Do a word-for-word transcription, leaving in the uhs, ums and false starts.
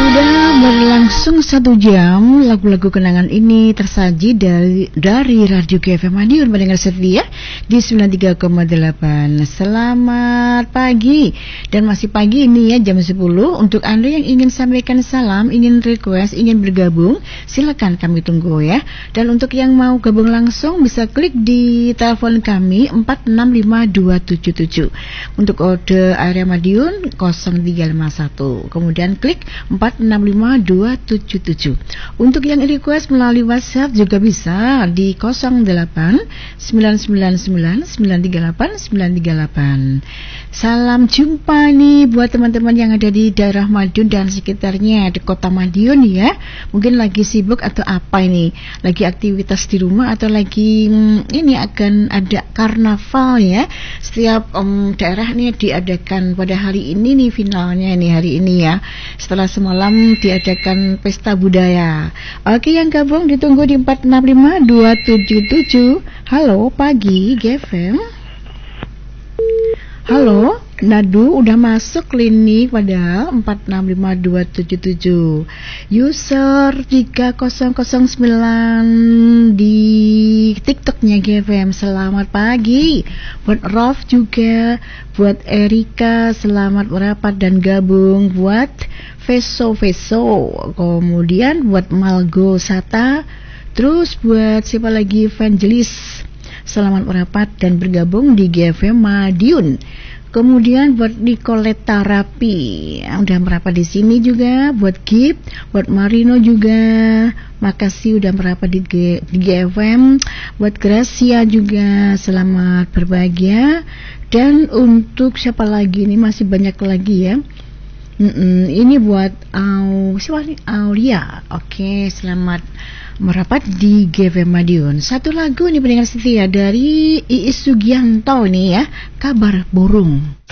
Sudah berlangsung satu jam, lagu-lagu kenangan ini tersaji dari dari Radio G F M Madiun pendengar setia di sembilan puluh tiga koma delapan. Selamat pagi, dan masih pagi ini ya, jam sepuluh. Untuk Anda yang ingin sampaikan salam, ingin request, ingin bergabung, silakan kami tunggu ya. Dan untuk yang mau gabung langsung bisa klik di telepon kami empat enam lima dua tujuh tujuh. Untuk kode area Madiun nol tiga lima satu. Kemudian klik empat enam lima dua tujuh tujuh. Untuk yang request melalui WhatsApp juga bisa di nol delapan sembilan sembilan sembilan sembilan tiga delapan sembilan tiga delapan. Salam jumpa nih buat teman-teman yang ada di daerah Madiun dan sekitarnya, di kota Madiun ya. Mungkin lagi sibuk atau apa ini, lagi aktivitas di rumah atau lagi hmm, ini akan ada karnaval ya. Setiap um, daerah ini diadakan pada hari ini nih, finalnya nih hari ini ya, setelah semalam diadakan pesta budaya. Oke, yang gabung ditunggu di empat enam lima dua tujuh tujuh. Halo pagi G F M. Halo, Nadu udah masuk klinik padahal empat enam lima dua tujuh tujuh. User tiga nol nol sembilan di TikToknya G F M. Selamat pagi. Buat Rolf juga, buat Erika selamat merapat dan gabung, buat Veso Veso, kemudian buat Malgo Sata, terus buat siapa lagi, Evangelis selamat merapat dan bergabung di G F M Madiun. Kemudian buat Nicoletta Rapi yang udah merapat di sini juga, buat Gip, buat Marino juga, makasih udah merapat di, G, di G F M. Buat Gracia juga selamat berbahagia. Dan untuk siapa lagi, ini masih banyak lagi ya. Mm-mm, ini buat Au, siapa nih? Aulia. Oke, selamat merapat di G F M Madiun. Satu lagu nih pendengar setia dari Iis Sugianto nih ya, Kabar Burung.